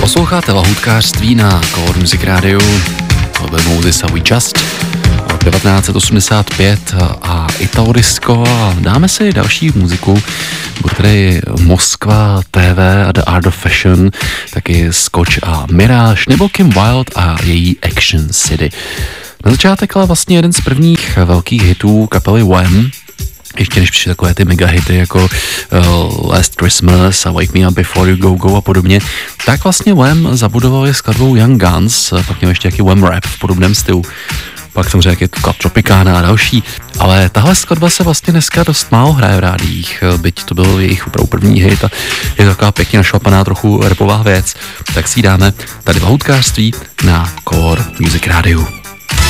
Posloucháte lahůdkářství na Color Music Radio. To byl Moses a We Just od 1985 a Italo Disco. A dáme si další muziku. Bude tady Moskva TV a The Art of Fashion, taky Scotch a Mirage, nebo Kim Wilde a její Action City. Na začátek ale vlastně jeden z prvních velkých hitů kapely Wham, ještě než přišly takové ty mega hity jako Last Christmas a Wake Me Up Before You Go Go a podobně, tak vlastně Wham zabudovali skladbou Young Guns, pak měl ještě jaký Wham rap v podobném stylu. Pak samozřejmě jak je tu Tropicana a další, ale tahle skladba se vlastně dneska dost málo hraje v rádiích, byť to byl jejich opravdu první hit a je to taková pěkně našlapaná trochu rapová věc, tak si ji dáme tady v lahůdkářství na Color Music Radio.